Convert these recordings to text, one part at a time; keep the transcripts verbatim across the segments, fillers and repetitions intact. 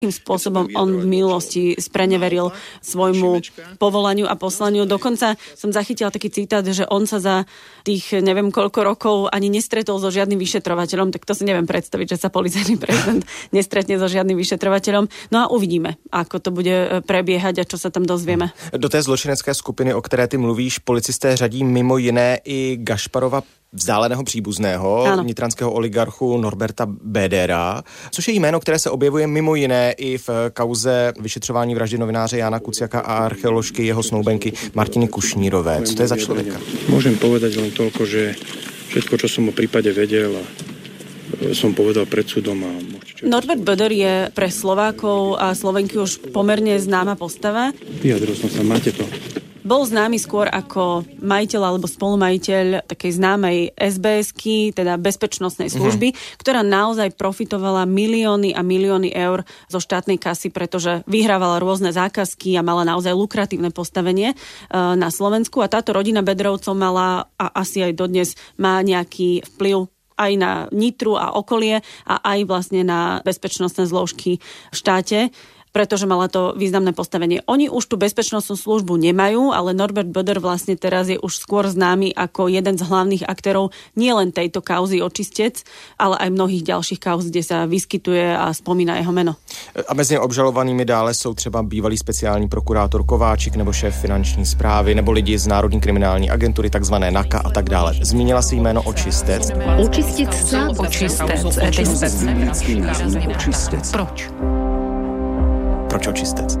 Akým spôsobom on v minulosti spreneveril svojmu povolaniu a poslaniu. Dokonca som zachytila taký citát, že on sa za tých neviem koľko rokov ani nestretol so žiadnym vyšetrovateľom, tak to si neviem predstaviť, že sa policajný prezident nestretne so žiadnym vyšetrovateľom. No a uvidíme, ako to bude prebiehať a čo sa tam dozvieme. Do té zločinecké skupiny, o které ty mluvíš, policisté řadí mimo jiné i Gašparova vzdáleného příbuzného, ano. nitranského oligarchu Norberta Bödera, což je jméno, které se objevuje mimo jiné i v kauze vyšetřování vraždy novináře Jána Kuciaka a archeoložky jeho snoubenky Martiny Kušnírové. Co to je za člověka? Môžem povedať len toľko, že všetko, čo som o prípade vedel a som povedal pred súdom. A Norbert Böder je pre Slovákov a Slovenky už pomerne známa postava. Vyjadril som sa, máte to. Bol známy skôr ako majiteľ alebo spolumajiteľ takej známej es bé esky, teda bezpečnostnej služby, uh-huh. ktorá naozaj profitovala milióny a milióny eur zo štátnej kasy, pretože vyhrávala rôzne zákazky a mala naozaj lukratívne postavenie uh, na Slovensku. A táto rodina Böderovcov mala a asi aj dodnes má nejaký vplyv aj na Nitru a okolie a aj vlastne na bezpečnostné zložky v štáte, pretože mala to významné postavenie. Oni už tú bezpečnostnú službu nemajú, ale Norbert Böder vlastne teraz je už skôr známy ako jeden z hlavných aktérov nielen tejto kauzy očistec, ale aj mnohých ďalších kauz, kde sa vyskytuje a spomína jeho meno. A mezi obžalovanými dále jsou třeba bývalý speciální prokurátor Kováčik nebo šéf finanční správy nebo lidi z Národní kriminální agentury, takzvané N A K A a tak dále. Zmínila si jméno Očistec. Očistec sa, očistec. Proč? Proč Očistec?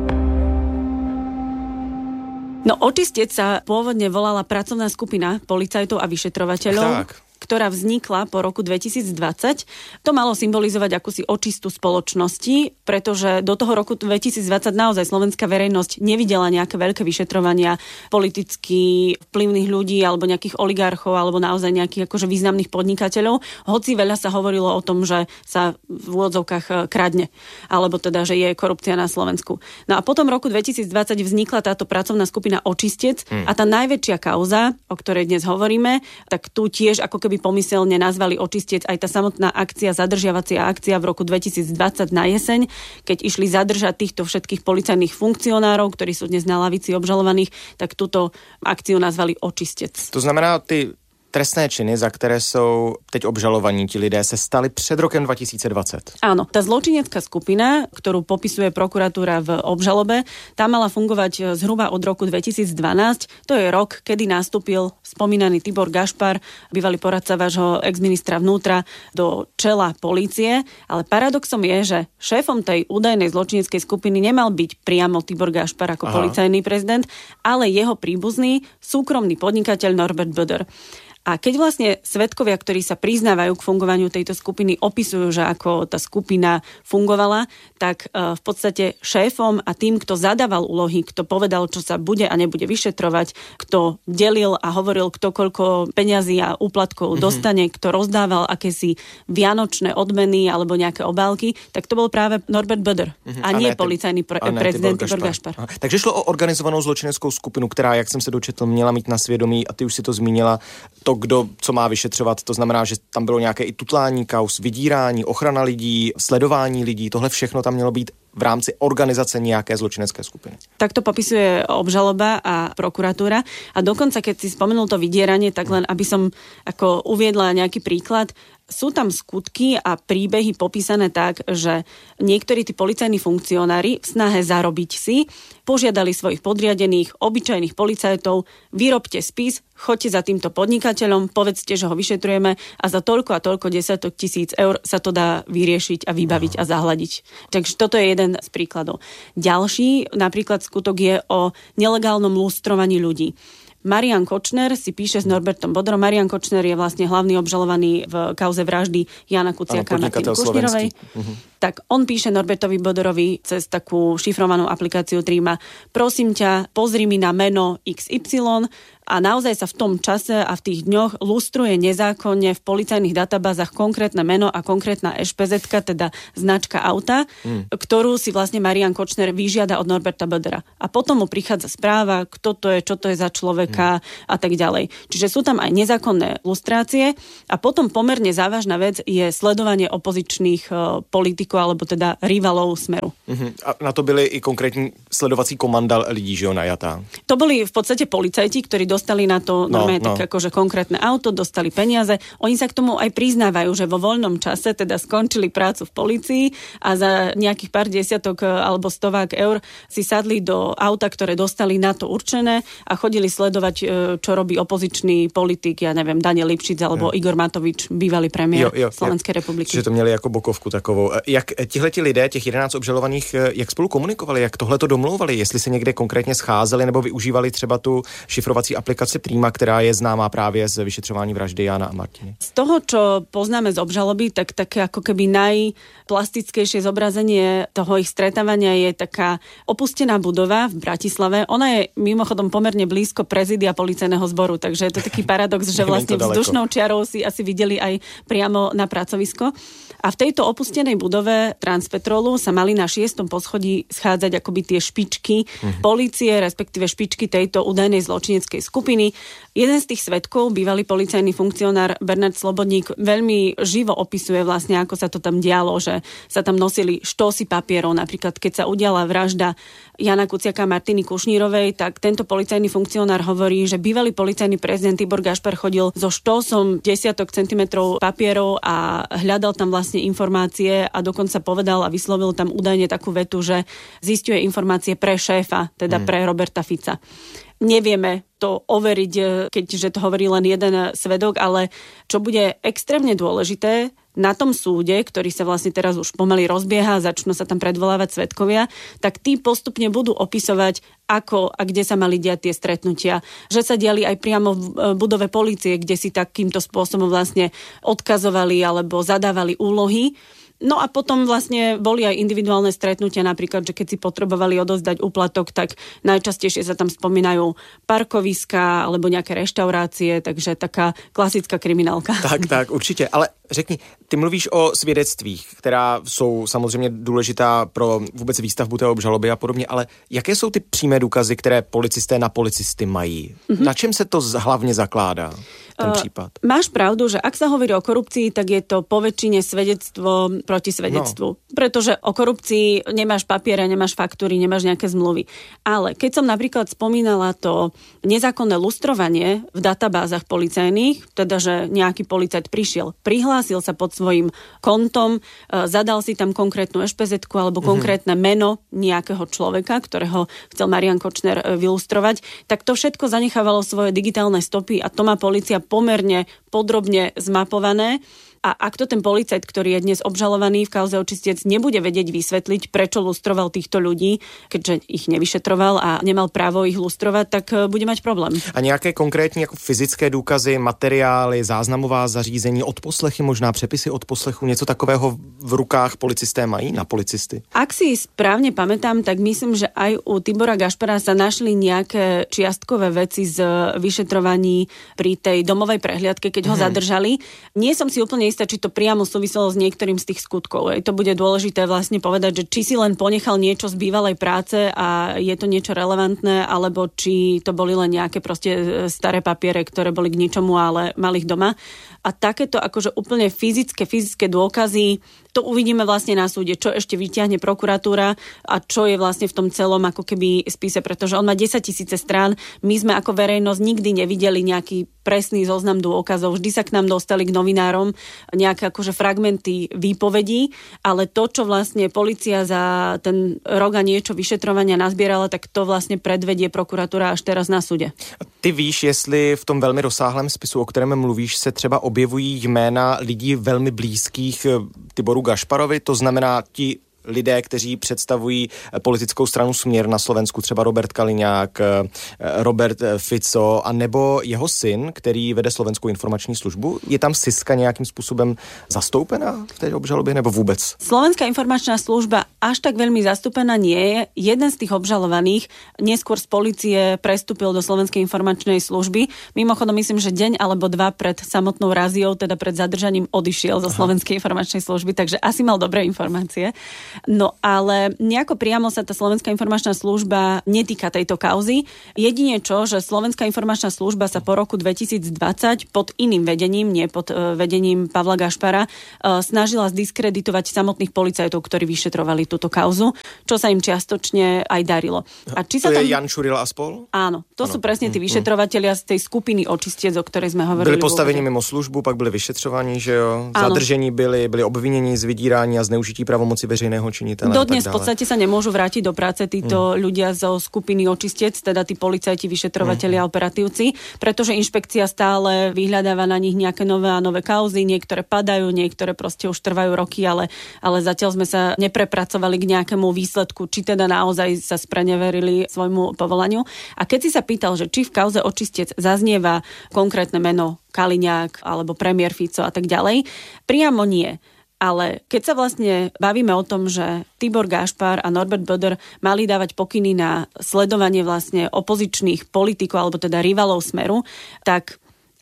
No Očistec sa pôvodne volala pracovná skupina policajtov a vyšetrovateľov, tak. ktorá vznikla po roku dvetisícdvadsať. To malo symbolizovať akúsi očistu spoločnosti, pretože do toho roku dvetisícdvadsať naozaj slovenská verejnosť nevidela nejaké veľké vyšetrovania politicky vplyvných ľudí alebo nejakých oligarchov alebo naozaj nejakých akože významných podnikateľov. Hoci veľa sa hovorilo o tom, že sa v úvodzovkách kradne, alebo teda, že je korupcia na Slovensku. No a potom roku dvetisícdvadsať vznikla táto pracovná skupina Očistec hmm. a tá najväčšia kauza, o ktorej dnes hovoríme, tak tu tiež ako keby by pomyselne nazvali Očistec aj tá samotná akcia, zadržiavacia akcia v roku dvetisícdvadsať na jeseň, keď išli zadržať týchto všetkých policajných funkcionárov, ktorí sú dnes na lavici obžalovaných, tak túto akciu nazvali Očistec. To znamená, ty trestné činy, za které jsou teď obžalovaní ti lidé, se staly před rokem dva tisíce dvacet. Áno, tá zločinecká skupina, ktorú popisuje prokuratúra v obžalobe, tá mala fungovať zhruba od roku dvetisícdvanásť. To je rok, kedy nastúpil spomínaný Tibor Gašpar, bývalý poradca vášho ex-ministra vnútra, do čela polície. Ale paradoxom je, že šéfom tej údajnej zločineckej skupiny nemal byť priamo Tibor Gašpar ako Aha. policajný prezident, ale jeho príbuzný, súkromný podnikateľ Norbert Böder. A keď vlastne svedkovia, ktorí sa priznávajú k fungovaniu tejto skupiny, opisujú, že ako tá skupina fungovala, tak v podstate šéfom a tým, kto zadával úlohy, kto povedal, čo sa bude a nebude vyšetrovať, kto delil a hovoril, kto koľko peňazí a úplatkov mm-hmm. dostane, kto rozdával akési vianočné odmeny alebo nejaké obálky, tak to bol práve Norbert Böder mm-hmm. a, a nie ne, policajný pre- prezident Tibor Gašpar. Gašpar. Takže šlo o organizovanou zločineckou skupinu, která, jak jsem se dočetl, měla mít na svědomí, a ty už si to zmínila, to, kdo co má vyšetřovat, to znamená, že tam bylo nějaké i tutlání kauz, vydírání, ochrana lidí, sledování lidí, tohle všechno tam mělo být v rámci organizace nejaké zločinecké skupiny. Tak to popisuje obžaloba a prokuratúra. A dokonca, keď si spomenul to vydieranie, tak len aby som ako uviedla nejaký príklad, sú tam skutky a príbehy popísané tak, že niektorí tí policajní funkcionári v snahe zarobiť si požiadali svojich podriadených, obyčajných policajtov, vyrobte spis, choďte za týmto podnikateľom, povedzte, že ho vyšetrujeme a za toľko a toľko desiatok tisíc eur sa to dá vyriešiť a vybaviť a zahľadiť. Takže toto je jeden z príkladov. Ďalší napríklad skutok je o nelegálnom lustrovaní ľudí. Marian Kočner si píše s Norbertom Böderom. Marian Kočner je vlastne hlavný obžalovaný v kauze vraždy Jána Kuciaka a Martiny Kušnírovej. Uh-huh. Tak on píše Norbertovi Böderovi cez takú šifrovanú aplikáciu Trima: prosím ťa, pozri mi na meno iks ypsilon a naozaj sa v tom čase a v tých dňoch lustruje nezákonne v policajných databázach konkrétne meno a konkrétna eš pé zetka, teda značka auta, hmm. ktorú si vlastne Marian Kočner vyžiada od Norberta Bödera. A potom mu prichádza správa, kto to je, čo to je za človeka hmm. a tak ďalej. Čiže sú tam aj nezákonné lustrácie a potom pomerne závažná vec je sledovanie opozičných uh, politikov alebo teda rivalov Smeru. Hmm. A na to byly i konkrétní sledovací komanda lidí, že jo, najatá. To boli v podstate policajti, ktorí dostali na to normálne no, no. tak akože konkrétne auto, dostali peniaze. Oni sa k tomu aj priznávajú, že vo voľnom čase teda skončili prácu v polícii a za nejakých pár desiatok alebo stovák eur si sadli do auta, ktoré dostali na to určené a chodili sledovať, čo robí opozičný politik, ja neviem, Daniel Lipšic alebo jo. Igor Matovič, bývalý premiér jo, jo, Slovenskej jo. republiky. Čiže to měli jako bokovku takovou. Jak tihleti lidé, těch jedenáct obžalovaných, jak spolu komunikovali, jak tohle to domlouvali, jestli se někde konkrétně scházeli nebo využívali třeba tu šifrovací aplikaci Prima, která je známá právě z vyšetřování vraždy Jána a Martiny. Z toho, čo poznáme z obžaloby, tak také ako keby najplastickejšie zobrazenie toho ich stretávania je taká opustená budova v Bratislave. Ona je mimochodom pomerne blízko prezídia policajného zboru, takže je to taký paradox, že vlastne vzdušnou čiarou si asi videli aj priamo na pracovisko. A v tejto opustenej budove Transpetrolu sa mali na šiestom poschodí schádzať akoby tie špičky mm-hmm. polície, respektíve špičky tejto údajnej zločineckej skupiny. Jeden z tých svedkov, bývalý policajný funkcionár Bernard Slobodník, veľmi živo opisuje vlastne, ako sa to tam dialo, že sa tam nosili štosy papierov. Napríklad, keď sa udiala vražda Jana Kuciaka a Martiny Kušnírovej, tak tento policajný funkcionár hovorí, že bývalý policajný prezident Tibor Gašpar chodil so štosom desiatok centimetrov papierov a hľadal tam vlastne informácie a dokonca povedal a vyslovil tam údajne takú vetu, že zisťuje informácie pre šéfa, teda hmm. pre Roberta Fica. Nevieme to overiť, keďže to hovorí len jeden svedok, ale čo bude extrémne dôležité, na tom súde, ktorý sa vlastne teraz už pomaly rozbieha, začnú sa tam predvolávať svedkovia, tak tí postupne budú opisovať, ako a kde sa mali diať tie stretnutia. Že sa diali aj priamo v budove polície, kde si takýmto spôsobom vlastne odkazovali alebo zadávali úlohy. No a potom vlastne boli aj individuálne stretnutia, napríklad, že keď si potrebovali odozdať úplatok, tak najčastejšie sa tam spomínajú parkoviská alebo nejaké reštaurácie, takže taká klasická kriminálka. Tak, tak, určitě. Ale řekni, ty mluvíš o svědectvích, která jsou samozřejmě důležitá pro vůbec výstavbu té obžaloby a podobně, ale jaké jsou ty přímé důkazy, které policisté na policisty mají? Mm-hmm. Na čem se to hlavně zakládá? Ten případ. Uh, máš pravdu, že ak sa hovorí o korupcii, tak je to poväčšine svedectvo proti svedectvu. No. Pretože o korupcii nemáš papiere, nemáš faktúry, nemáš nejaké zmluvy. Ale keď som napríklad spomínala to nezákonné lustrovanie v databázach policajných, teda že nejaký policajt prišiel, prihlásil sa pod svojím kontom, uh, zadal si tam konkrétnu eš pé zetku alebo mm-hmm. konkrétne meno nejakého človeka, ktorého chcel Marian Kočner uh, vylustrovať, tak to všetko zanechávalo svoje digitálne stopy a to má polícia pomerne podrobne zmapované. A ak to ten policajt, ktorý je dnes obžalovaný v kauze Očistec, nebude vedieť vysvetliť, prečo lustroval týchto ľudí, keďže ich nevyšetroval a nemal právo ich lustrovať, tak bude mať problém. A nějaké konkrétní jako fyzické důkazy, materiály, záznamová zařízení, odposlechy, možná přepisy odposlechu, něco takového v rukách policisté mají na policisty? Ak si správne pamätám, tak myslím, že aj u Tibora Gašpara sa našli nejaké čiastkové veci z vyšetrovaní pri tej domovej prehliadke, keď ho hmm. zadržali. Nie som si úplne istá, či to priamo súviselo s niektorým z tých skutkov. To bude dôležité vlastne povedať, že či si len ponechal niečo z bývalej práce a je to niečo relevantné, alebo či to boli len nejaké proste staré papiere, ktoré boli k ničomu, ale mali ich doma. A takéto akože úplne fyzické, fyzické dôkazy, to uvidíme vlastne na súde, čo ešte vyťahne prokuratúra a čo je vlastne v tom celom ako keby spise, pretože on má desaťtisíce strán. My sme ako verejnosť nikdy nevideli nejaký presný zoznam dôkazov. Vždy sa k nám dostali k novinárom nejaké akože fragmenty výpovedí, ale to, čo vlastne polícia za ten rok a niečo vyšetrovania nazbierala, tak to vlastne predvedie prokuratúra až teraz na súde. Ty víš, jestli v tom velmi rozsáhlém spisu, o kterém mluvíš, se třeba objevují jména lidí velmi blízkých Tiboru Gašparovi, to znamená ti lidé, kteří představují politickou stranu Směr na Slovensku, třeba Robert Kaliňák, Robert Fico, a nebo jeho syn, který vede Slovenskou informační službu. Je tam Siska nějakým způsobem zastoupená v tej obžalobě, nebo vůbec? Slovenská informačná služba až tak veľmi zastúpená nie je. Jeden z tých obžalovaných neskôr z polície prestúpil do Slovenskej informačnej služby. Mimochodom, myslím, že deň alebo dva pred samotnou raziou, teda pred zadržaním, odišiel zo Aha. Slovenskej informačnej služby, takže asi mal dobré informácie. No ale nejako priamo sa tá Slovenská informačná služba netýka tejto kauzy. Jedine čo, že Slovenská informačná služba sa po roku dvetisícdvadsať pod iným vedením, nie pod uh, vedením Pavla Gašpara, uh, snažila zdiskreditovať samotných policajtov, ktorí vyšetrovali túto kauzu, čo sa im čiastočne aj darilo. A či to sa tam... je Jan Šurila a spol? Áno, to ano. sú presne tí vyšetrovatelia z tej skupiny očistiec, o ktorej sme hovorili. Byli postavení mimo službu, pak byli vyšetřovaní, že jo? Ano. Zadržení byli, byli obvinění z vydírání a zneužití pravomoci veřejného činitele. Dodnes v podstate sa nemôžu vrátiť do práce títo mm. ľudia zo skupiny očistiec, teda tí policajti, vyšetrovatelia, mm. operatívci, pretože inšpekcia stále vyhľadáva na nich nejaké nové a nové kauzy, niektoré padajú, niektoré proste už trvajú roky, ale, ale zatiaľ sme sa neprepracovali k nejakému výsledku, či teda naozaj sa spreneverili svojmu povolaniu. A keď si sa pýtal, že či v kauze očistiec zaznieva konkrétne meno Kaliňák alebo premiér Fico a tak ďalej, priamo nie. Ale keď sa vlastne bavíme o tom, že Tibor Gašpar a Norbert Böder mali dávať pokyny na sledovanie vlastne opozičných politikov, alebo teda rivalov Smeru, tak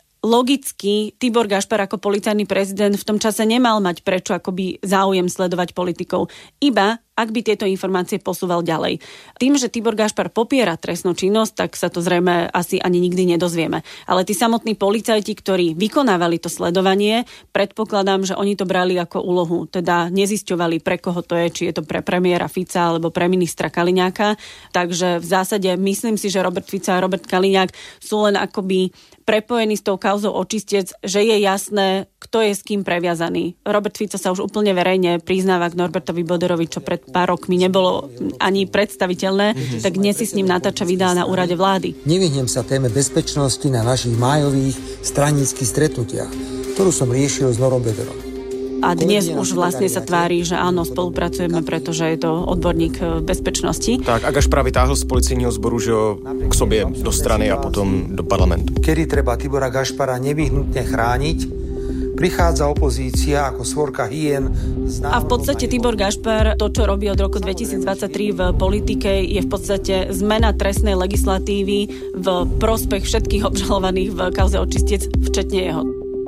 logicky Tibor Gašpar ako policajný prezident v tom čase nemal mať prečo akoby záujem sledovať politikov. Iba ak by tieto informácie posúval ďalej. Tým, že Tibor Gašpar popiera trestnú činnosť, tak sa to zrejme asi ani nikdy nedozvieme. Ale tí samotní policajti, ktorí vykonávali to sledovanie, predpokladám, že oni to brali ako úlohu. Teda nezisťovali, pre koho to je, či je to pre premiéra Fica alebo pre ministra Kaliňáka. Takže v zásade myslím si, že Robert Fico a Robert Kaliňák sú len akoby prepojení s tou kauzou očistiec, že je jasné, kto je s kým previazaný. Robert Fico sa už úplne verejne priznáva k Norbertovi Böderovi, čo pred pár rokmi nebolo ani predstaviteľné, mm-hmm. tak dnes si s ním natáča videá na úrade vlády. Nevyhnem sa téme bezpečnosti na našich májových stranických stretnutiach, ktorú som riešil s Norom Böderom. A dnes už vlastne sa tvári, že áno, spolupracujeme, pretože je to odborník bezpečnosti. Tak, a Gašpar vytáhl z policejního sboru, že jo, k sobě do strany a potom do parlamentu. Kedy treba Tibora Gašpara nevyhnutne chrániť, prichádza opozícia ako svorka hyen. A v podstate Tibor Gašpar, to, čo robí od roku dvetisícdvadsaťtri v politike, je v podstate zmena trestnej legislatívy v prospech všetkých obžalovaných v kauze očistiec, včetne jeho.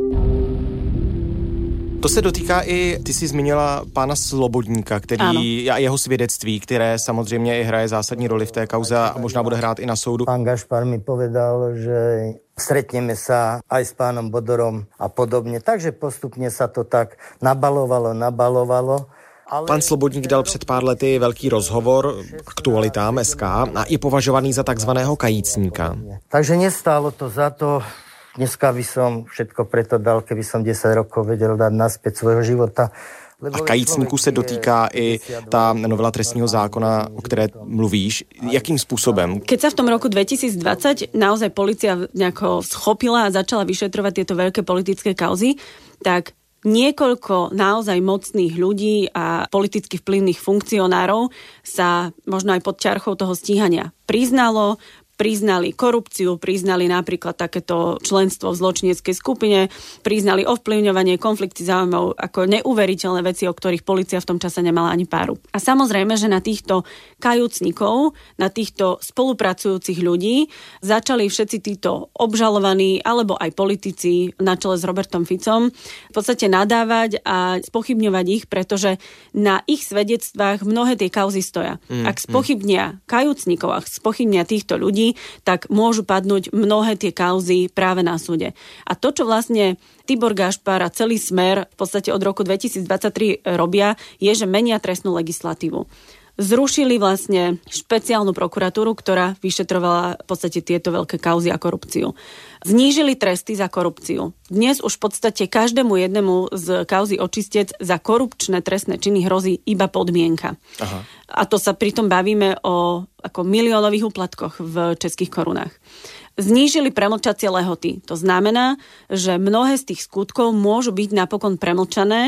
To se dotýká i, ty jsi zmínila pána Slobodníka, který ano. a jeho svědectví, které samozřejmě i hraje zásadní roli v té kauze a možná bude hrát i na soudu. Pán Gašpar mi povedal, že stretneme sa aj s pánom Böderom a podobne, takže postupne sa to tak nabalovalo, nabalovalo. Ale... Pan Slobodník dal před pár lety velký rozhovor Aktualitám es ká a je považovaný za takzvaného kajícníka. Takže nestálo to za to. Dneska by som všetko preto dal, keby som desať rokov vedel dať naspäť svojho života. A kajícníku se dotýká i ta novela trestního zákona, o které mluvíš. Jakým způsobem? Keď sa v tom roku dvetisícdvadsať naozaj polícia nejako schopila a začala vyšetrovať tieto veľké politické kauzy, tak niekoľko naozaj mocných ľudí a politicky vplyvných funkcionárov sa možno aj pod ťarchou toho stíhania priznalo, priznali korupciu, priznali napríklad takéto členstvo v zločineckej skupine, priznali ovplyvňovanie, konflikty záujmov ako neuveriteľné veci, o ktorých polícia v tom čase nemala ani páru. A samozrejme, že na týchto kajúcnikov, na týchto spolupracujúcich ľudí začali všetci títo obžalovaní alebo aj politici na čele s Robertom Ficom v podstate nadávať a spochybňovať ich, pretože na ich svedectvách mnohé tie kauzy stoja. Mm, ak spochybnia mm. kajúcnikov, ak spochybnia týchto ľudí, tak môžu padnúť mnohé tie kauzy práve na súde. A to, čo vlastne Tibor Gašpar a celý Smer v podstate od roku dvetisícdvadsaťtri robia, je, že menia trestnú legislatívu. Zrušili vlastne špeciálnu prokuratúru, ktorá vyšetrovala v podstate tieto veľké kauzy a korupciu. Znížili tresty za korupciu. Dnes už v podstate každému jednému z kauzy očistiec za korupčné trestné činy hrozí iba podmienka. Aha. A to sa pritom bavíme o ako miliónových úplatkoch v českých korunách. Znížili premlčacie lehoty. To znamená, že mnohé z tých skutkov môžu byť napokon premlčané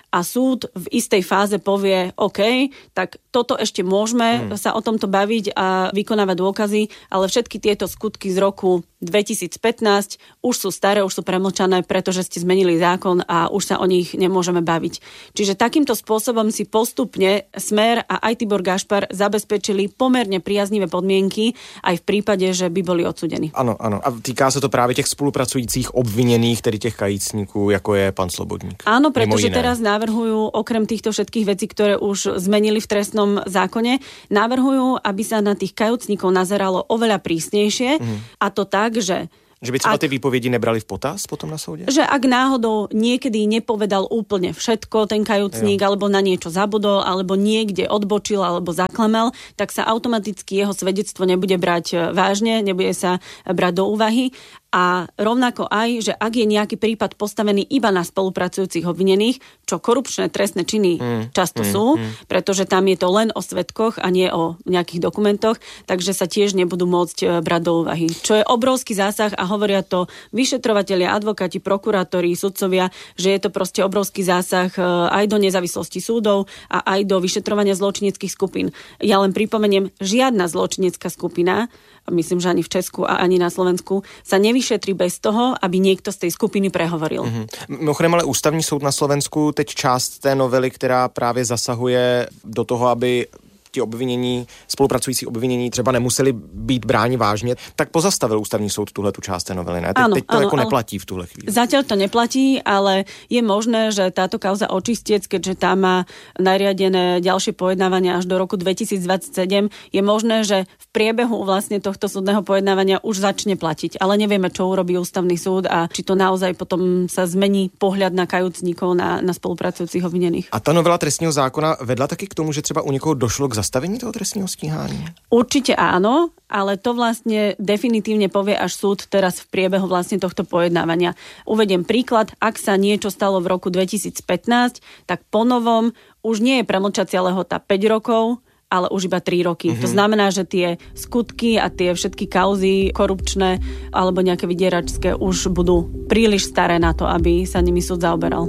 a súd v istej fáze povie, OK, tak toto ešte môžeme hmm. sa o tomto baviť a vykonávať dôkazy, ale všetky tieto skutky z roku dvetisícpätnásť už sú staré, už sú premlčané, pretože ste zmenili zákon a už sa o nich nemôžeme baviť. Čiže takýmto spôsobom si postupne Smer a aj Tibor Gašpar zabezpečili pomerne priaznivé podmienky aj v prípade, že by boli odsúdení. Ano, ano. A týká se to právě těch spolupracujících obviněných, tedy těch kajícníků, jako je pan Slobodník. Áno, pretože teraz navrhujú, okrem týchto všetkých vecí, ktoré už zmenili v trestnom zákone, navrhujú, aby sa na tých kajúcníkov nazeralo oveľa prísnejšie mm. a to tak, že Že by třeba ak, ty výpovědi nebrali v potaz potom na soude? Že ak náhodou niekedy nepovedal úplne všetko ten kajúcník, jo. alebo na niečo zabudol, alebo niekde odbočil, alebo zaklamal, tak sa automaticky jeho svedectvo nebude brať vážne, nebude sa brať do úvahy. A rovnako aj, že ak je nejaký prípad postavený iba na spolupracujúcich obvinených, čo korupčné trestné činy mm, často mm, sú, mm. pretože tam je to len o svedkoch a nie o nejakých dokumentoch, takže sa tiež nebudú môcť brať do úvahy. Čo je obrovský zásah a hovoria to vyšetrovatelia, advokáti, prokurátori, sudcovia, že je to proste obrovský zásah aj do nezávislosti súdov a aj do vyšetrovania zločineckých skupín. Ja len pripomeniem, žiadna zločinecká skupina, myslím, že ani v Česku a ani na Slovensku, sa nevyšetrí bez toho, aby niekto z tej skupiny prehovoril. Mm-hmm. Mimochodem, ale ústavní soud na Slovensku teď část té novely, která právě zasahuje do toho, aby ti obvinění, spolupracující obvinění třeba nemuseli být bráni vážně, tak pozastavil ústavní soud tuhle tu část té novely, ne? Teď, áno, teď to áno, jako neplatí v tuhle chvíli. Zatiaľ to neplatí, ale je možné, že táto kauza očistiec, keďže tá má nariadené ďalšie pojednávania až do roku dvetisícdvadsaťsedem, je možné, že v priebehu vlastne tohto súdneho pojednávania už začne platiť. Ale nevieme, čo urobí ústavný súd a či to naozaj potom sa zmení pohľad na kajúcníkov, na, na spolupracujúcich obvinených. A ta novela trestního zákona vedla taky k tomu, že třeba u někoho došlo k zastavení toho trestního stíhání? Určite áno, ale to vlastne definitívne povie až súd teraz v priebehu vlastne tohto pojednávania. Uvediem príklad, ak sa niečo stalo v roku dvetisícpätnásť, tak po novom už nie je premlčacia lehota päť rokov, ale už iba tri roky. Mm-hmm. To znamená, že tie skutky a tie všetky kauzy korupčné alebo nejaké vydieračské už budú príliš staré na to, aby sa nimi súd zaoberal.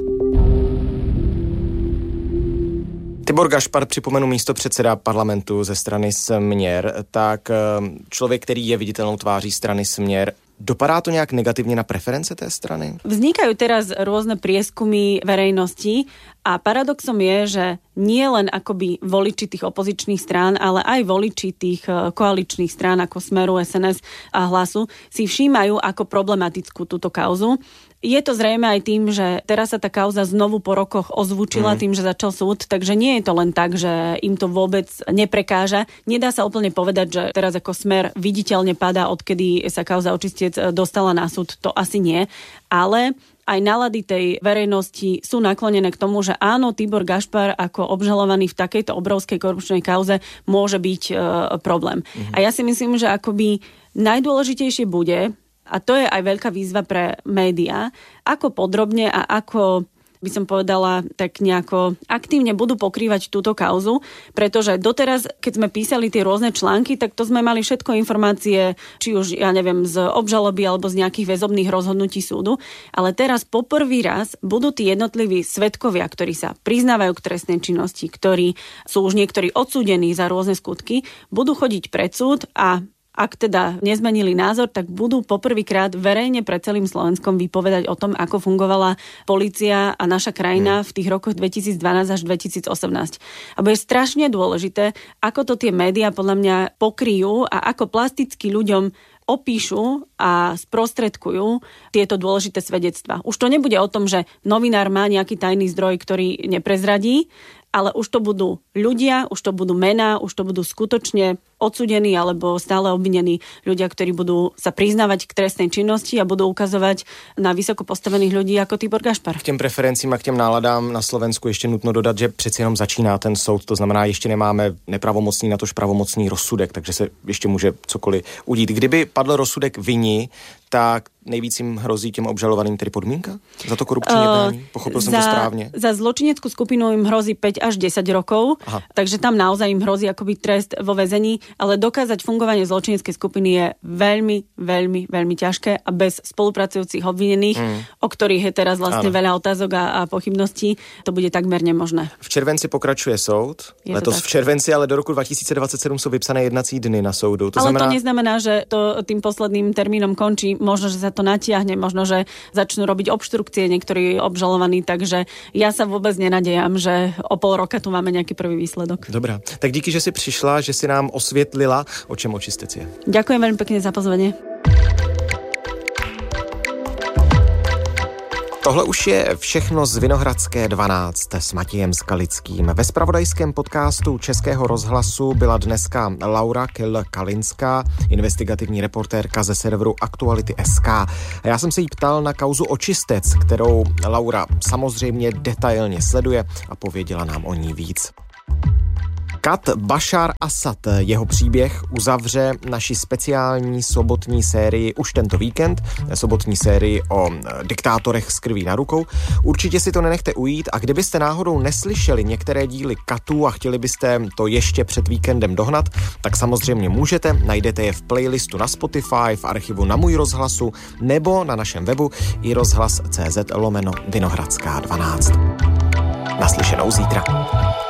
Tibor Gašpar, připomenu místopředseda parlamentu ze strany Směr, tak člověk, který je viditelnou tváří strany Směr, dopadá to nejak negatívne na preference tej strany? Vznikajú teraz rôzne prieskumy verejnosti a paradoxom je, že nie len akoby voliči tých opozičných strán, ale aj voliči tých koaličných strán ako Smeru, es en es a Hlasu si všímajú ako problematickú túto kauzu. Je to zrejme aj tým, že teraz sa tá kauza znovu po rokoch ozvučila mm. tým, že začal súd, takže nie je to len tak, že im to vôbec neprekáža. Nedá sa úplne povedať, že teraz ako Smer viditeľne padá, odkedy sa kauza očistiec dostala na súd, to asi nie, ale aj nálady tej verejnosti sú naklonené k tomu, že áno, Tibor Gašpar ako obžalovaný v takejto obrovskej korupčnej kauze môže byť e, problém. Mm. A ja si myslím, že akoby najdôležitejšie bude, a to je aj veľká výzva pre médiá, ako podrobne a ako by som povedala, tak nejako aktívne budú pokrývať túto kauzu, pretože doteraz, keď sme písali tie rôzne články, tak to sme mali všetko informácie, či už, ja neviem, z obžaloby alebo z nejakých väzobných rozhodnutí súdu, ale teraz poprvý raz budú tí jednotliví svedkovia, ktorí sa priznávajú k trestnej činnosti, ktorí sú už niektorí odsúdení za rôzne skutky, budú chodiť pred súd a ak teda nezmenili názor, tak budú poprvýkrát verejne pred celým Slovenskom vypovedať o tom, ako fungovala polícia a naša krajina v tých rokoch dvetisícdvanásť až dvetisícosemnásť. A bude strašne dôležité, ako to tie médiá podľa mňa pokryjú a ako plasticky ľuďom opíšu a sprostredkujú tieto dôležité svedectvá. Už to nebude o tom, že novinár má nejaký tajný zdroj, ktorý neprezradí, ale už to budú ľudia, už to budú mená, už to budú skutočne odsúdení alebo stále obvinení ľudia, ktorí budú sa priznávať k trestnej činnosti a budú ukazovať na vysoko postavených ľudí ako Tibor Gašpar. K těm preferencím a k těm náladám na Slovensku ještě nutno dodat, že přeci jenom začíná ten soud, to znamená, ještě nemáme nepravomocný, natož pravomocný rozsudek, takže se ještě může cokoliv udít. Kdyby padl rozsudek vini, tak nejvíc jim hrozí těm obžalovaným tedy podmienka za to korupční uh, jednání? Pochopil som to správne? Za zločineckú skupinu im hrozí päť až desať rokov, Aha. takže tam naozaj im hrozí akoby trest vo väzení, ale dokázať fungovanie zločineckej skupiny je veľmi, veľmi, veľmi ťažké a bez spolupracujúcich obvinených, mm. o ktorých je teraz vlastne veľa otázok a, a pochybností, to bude takmer nemožné. V červenci pokračuje soud, je letos v červenci, ale do roku dva tisíce dvacet sedm sú vypsané jednací dny na soudu. To ale znamená... to neznamená, že to tým posledným termínom končí, možno, že sa to natiahne, možno, že začnú robiť obštrukcie niektorí obžalovaní, takže ja sa vôbec nenadejam, že o pol roka tu máme nejaký prvý výsledok. Dobrá, tak díky, že si prišla, že si nám osvietlila, o čem Očistec je. Ďakujem veľmi pekne za pozvanie. Tohle už je všechno z Vinohradské dvanáct s Matějem Skalickým. Ve zpravodajském podcastu Českého rozhlasu byla dneska Laura Kyll-Kalinská, investigativní reportérka ze serveru Aktuality tečka es ká. A já jsem se jí ptal na kauzu Očistec, kterou Laura samozřejmě detailně sleduje a pověděla nám o ní víc. Kat Bašar Asad, jeho příběh uzavře naši speciální sobotní sérii už tento víkend, sobotní sérii o diktátorech s krví na rukou. Určitě si to nenechte ujít a kdybyste náhodou neslyšeli některé díly Katů a chtěli byste to ještě před víkendem dohnat, tak samozřejmě můžete, najdete je v playlistu na Spotify, v archivu na Můj rozhlasu nebo na našem webu i rozhlas tečka cé zet lomeno Vinohradská dvanáct. Naslyšenou zítra.